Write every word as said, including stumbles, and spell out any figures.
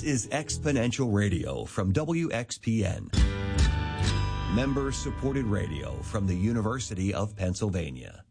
This is Exponential Radio from W X P N. Member-supported radio from the University of Pennsylvania.